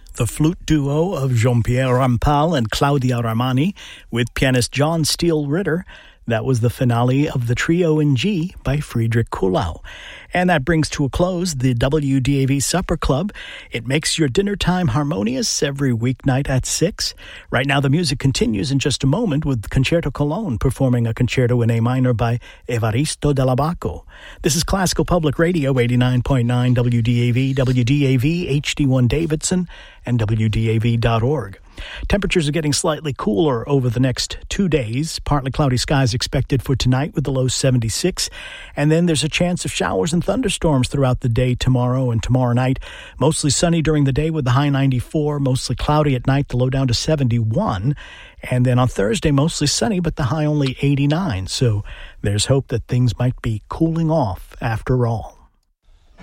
The flute duo of Jean-Pierre Rampal and Claudia Ramani with pianist John Steele Ritter. That was the finale of the Trio in G by Friedrich Kuhlau. And that brings to a close the WDAV Supper Club. It makes your dinner time harmonious every weeknight at 6. Right now the music continues in just a moment with Concerto Cologne performing a concerto in A minor by Evaristo Dell'Abaco. This is Classical Public Radio, 89.9 WDAV, WDAV, HD1 Davidson, and WDAV.org. Temperatures are getting slightly cooler over the next 2 days. Partly cloudy skies expected for tonight with the low 76. And then there's a chance of showers and thunderstorms throughout the day tomorrow and tomorrow night. Mostly sunny during the day with the high 94. Mostly cloudy at night, the low down to 71. And then on Thursday, mostly sunny, but the high only 89. So there's hope that things might be cooling off after all.